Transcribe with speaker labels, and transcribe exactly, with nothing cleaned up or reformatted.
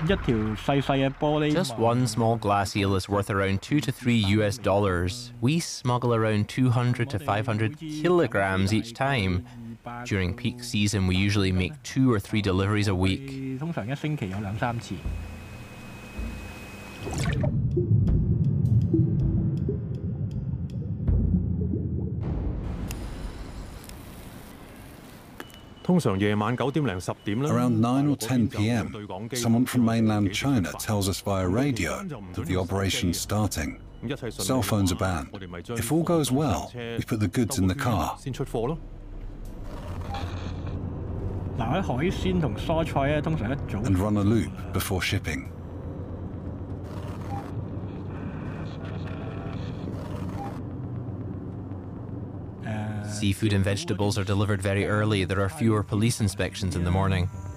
Speaker 1: Just one small glass eel is worth around two to three U S dollars. We smuggle around two hundred to five hundred kilograms each time. During peak season, we usually make two or three deliveries a week.
Speaker 2: Around nine or ten p m, someone from mainland China tells us via radio that the operation's starting. Cell phones are banned. If all goes well, we put the goods in the car. And run a loop before shipping.
Speaker 1: Seafood and vegetables are delivered very early. There are fewer police inspections in the morning.